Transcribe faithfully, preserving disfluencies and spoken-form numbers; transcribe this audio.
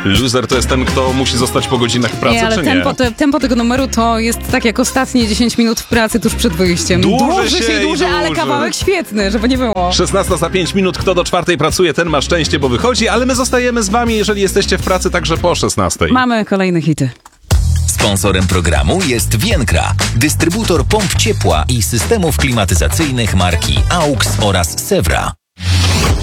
Loser to jest ten, kto musi zostać po godzinach pracy, nie, ale czy tempo, nie? te, tempo tego numeru to jest tak jak ostatnie dziesięć minut w pracy tuż przed wyjściem. Dłuży Dłuży się się i dłuży, ale dłuży. kawałek świetny, żeby nie było. szesnasta za pięć minut, kto do czwartej pracuje, ten ma szczęście, bo wychodzi, ale my zostajemy z wami, jeżeli jesteście w pracy także po szesnastej. Mamy kolejne hity. Sponsorem programu jest Vienkra, dystrybutor pomp ciepła i systemów klimatyzacyjnych marki A U X oraz Sewra.